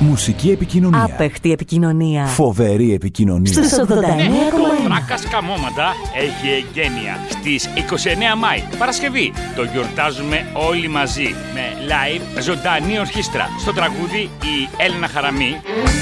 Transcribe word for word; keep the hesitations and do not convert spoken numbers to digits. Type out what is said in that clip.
Μουσική επικοινωνία. Άπεχτη επικοινωνία. Φοβερή επικοινωνία. Στους ογδόντα εννέα κόμμα ένα. Τράκας Καμώματα έχει εγγένεια στις είκοσι εννέα Μάη, Παρασκευή. Το γιορτάζουμε όλοι μαζί με live ζωντανή ορχήστρα. Στο τραγούδι η Έλληνα Χαραμή.